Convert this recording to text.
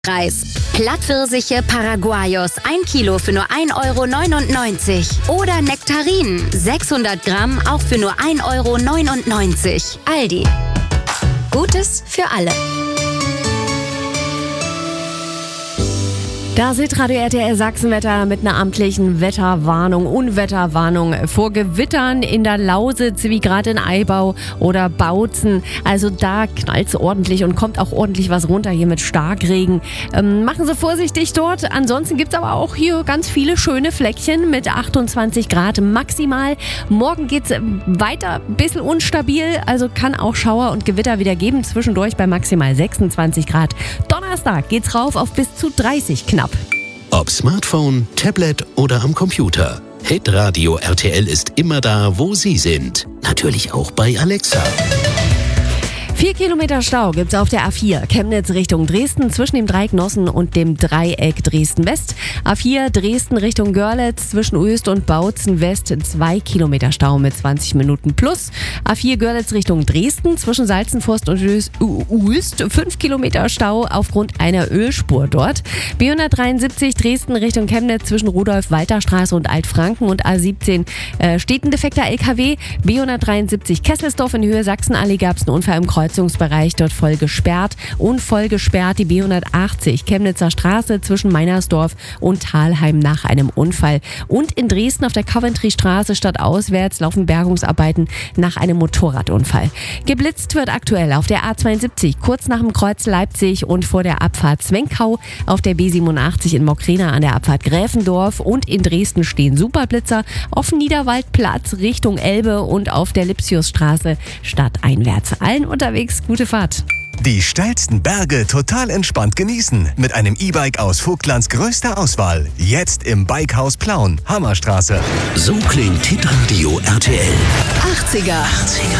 Preis. Plattpfirsiche Paraguayos, 1 Kilo für nur 1,99 € Oder Nektarinen, 600 Gramm, auch für nur 1,99 €. Aldi. Gutes für alle. Da sieht Radio RTL Sachsenwetter mit einer amtlichen Wetterwarnung, Unwetterwarnung vor Gewittern in der Lausitz, wie gerade in Aibau oder Bautzen. Also da knallt es ordentlich und kommt auch ordentlich was runter hier mit Starkregen. Machen Sie vorsichtig dort. Ansonsten gibt es aber auch hier ganz viele schöne Fleckchen mit 28 Grad maximal. Morgen geht es weiter, ein bisschen unstabil, also kann auch Schauer und Gewitter wieder geben. Zwischendurch bei maximal 26 Grad. Donnerstag geht's rauf auf bis zu 30 knapp. Ob Smartphone, Tablet oder am Computer. Hitradio RTL ist immer da, wo Sie sind. Natürlich auch bei Alexa. 4 Kilometer Stau gibt's auf der A4 Chemnitz Richtung Dresden zwischen dem Dreieck Nossen und dem Dreieck Dresden-West. A4 Dresden Richtung Görlitz zwischen Uelst und Bautzen-West 2 Kilometer Stau mit 20 Minuten plus. A4 Görlitz Richtung Dresden zwischen Salzenforst und Uelst 5 Kilometer Stau aufgrund einer Ölspur dort. B173 Dresden Richtung Chemnitz zwischen Rudolf-Walter-Straße und Altfranken und A17 steht ein defekter LKW. B173 Kesselsdorf in Höhe Sachsenallee gab's einen Unfall im Kreuzungsbereich, dort voll gesperrt. Und voll gesperrt die B180 Chemnitzer Straße zwischen Meinersdorf und Thalheim nach einem Unfall. Und in Dresden auf der Coventry-Straße stadtauswärts laufen Bergungsarbeiten nach einem Motorradunfall. Geblitzt wird aktuell auf der A72 kurz nach dem Kreuz Leipzig und vor der Abfahrt Zwenkau, auf der B87 in Mockrena an der Abfahrt Gräfendorf und in Dresden stehen Superblitzer auf Niederwaldplatz Richtung Elbe und auf der Lipsiusstraße stadteinwärts. Allen unterwegs gute Fahrt. Die steilsten Berge total entspannt genießen mit einem E-Bike aus Vogtlands größter Auswahl. Jetzt im Bikehaus Plauen, Hammerstraße. So klingt Hitradio RTL. 80er.